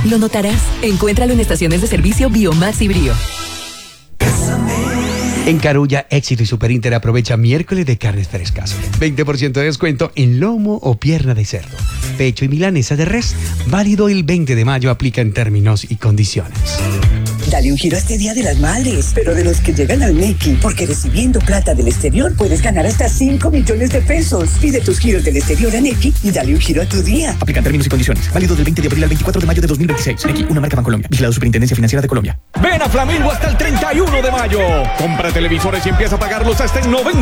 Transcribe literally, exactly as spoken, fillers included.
Lo notarás. Encuéntralo en estaciones de servicio Biomax y Brío. En Carulla, Éxito y Superinter aprovecha miércoles de carnes frescas. veinte por ciento de descuento en lomo o pierna de cerdo, pecho y milanesa de res. Válido el veinte de mayo. Aplica en términos y condiciones. Dale un giro a este Día de las Madres, pero de los que llegan al Nequi, porque recibiendo plata del exterior puedes ganar hasta cinco millones de pesos. Pide tus giros del exterior a Nequi y dale un giro a tu día. Aplican términos y condiciones. Válido del veinte de abril al veinticuatro de mayo de dos mil veintiséis. Nequi, una marca Bancolombia. Vigilado Superintendencia Financiera de Colombia. Ven a Flamingo hasta el treinta y uno de mayo. Compra televisores y empieza a pagarlos hasta en noventa